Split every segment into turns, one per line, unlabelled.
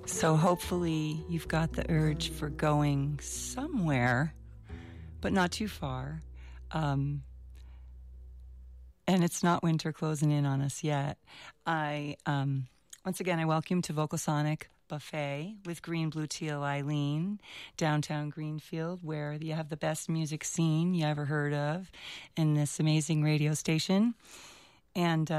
So hopefully you've got the urge for going somewhere, but not too far. And it's not winter closing in on us yet. Once again, I welcome to Vocalsonic Buffet with Green Blue Teal Eileen, downtown Greenfield, where you have the best music scene you ever heard of in this amazing radio station. And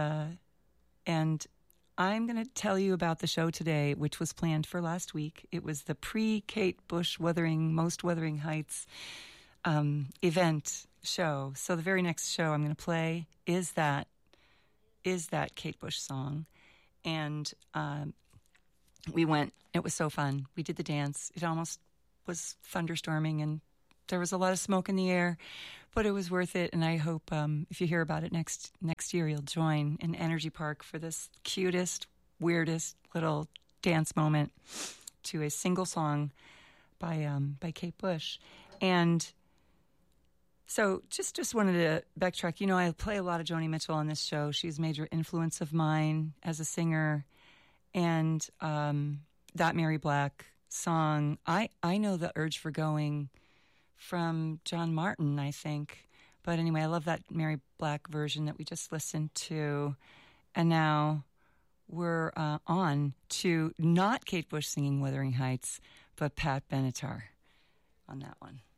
I'm going to tell you about the show today, which was planned for last week. It was the pre-Kate Bush Most Wuthering Heights event show. So the very next show I'm going to play is that Kate Bush song. And we went. It was so fun. We did the dance. It almost was thunderstorming, and there was a lot of smoke in the air, but it was worth it. And I hope if you hear about it next year, you'll join in Energy Park for this cutest, weirdest little dance moment to a single song by Kate Bush. And so just wanted to backtrack. You know, I play a lot of Joni Mitchell on this show. She's a major influence of mine as a singer. And that Mary Black song, I know the urge for going from John Martin, I think. But anyway, I love that Mary Black version that we just listened to. And now we're on to not Kate Bush singing Wuthering Heights, but Pat Benatar on that one.